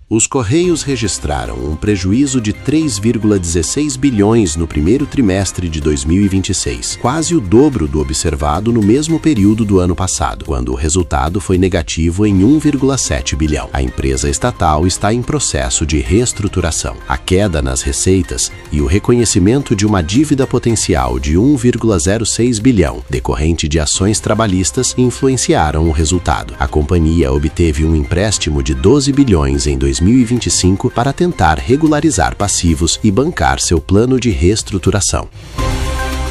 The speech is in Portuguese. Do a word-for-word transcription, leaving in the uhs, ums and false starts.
Os Correios registraram um prejuízo de três vírgula dezesseis bilhões no primeiro trimestre de dois mil e vinte e seis, quase o dobro do observado no mesmo período do ano passado, quando o resultado foi negativo em um vírgula sete bilhão. A empresa estatal está em processo de reestruturação. A queda nas receitas e o reconhecimento de uma dívida potencial de um vírgula zero seis bilhão, decorrente de ações trabalhistas, influenciaram o resultado. A companhia obteve um empréstimo de doze bilhões em dois mil e vinte e cinco para tentar regularizar passivos e bancar seu plano de reestruturação.